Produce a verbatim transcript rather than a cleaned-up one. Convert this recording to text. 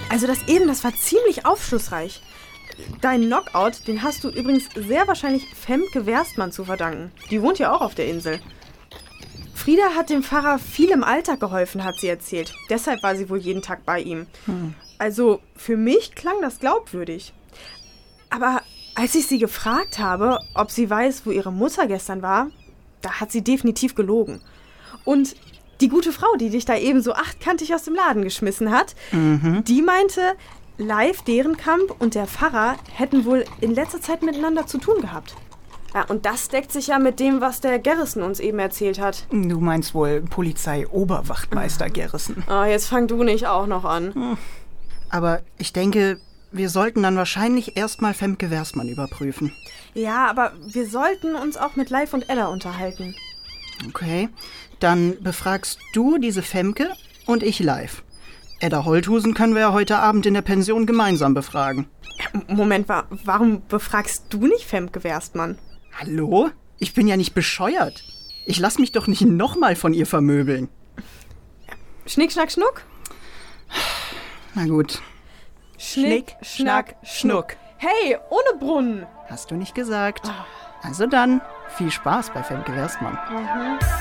Also das eben, das war ziemlich aufschlussreich. Deinen Knockout, den hast du übrigens sehr wahrscheinlich Femke Werstmann zu verdanken. Die wohnt ja auch auf der Insel. Frieda hat dem Pfarrer viel im Alltag geholfen, hat sie erzählt. Deshalb war sie wohl jeden Tag bei ihm. Hm. Also für mich klang das glaubwürdig. Aber als ich sie gefragt habe, ob sie weiß, wo ihre Mutter gestern war, da hat sie definitiv gelogen. Und die gute Frau, die dich da eben so achtkantig aus dem Laden geschmissen hat, mhm. die meinte, Leif Derenkamp und der Pfarrer hätten wohl in letzter Zeit miteinander zu tun gehabt. Ja, und das deckt sich ja mit dem, was der Gerrissen uns eben erzählt hat. Du meinst wohl Polizei-Oberwachtmeister Gerrissen. Ah, jetzt fang du nicht auch noch an. Hm. Aber ich denke, wir sollten dann wahrscheinlich erstmal Femke Werstmann überprüfen. Ja, aber wir sollten uns auch mit Leif und Ella unterhalten. Okay, dann befragst du diese Femke und ich Leif. Edda Holthusen können wir ja heute Abend in der Pension gemeinsam befragen. Moment, wa- warum befragst du nicht Femke Werstmann? Hallo? Ich bin ja nicht bescheuert. Ich lass mich doch nicht nochmal von ihr vermöbeln. Schnick, schnack, schnuck? Na gut. Schnick, schnack, schnuck. Hey, ohne Brunnen. Hast du nicht gesagt. Also dann, viel Spaß bei Femke Werstmann. Mhm.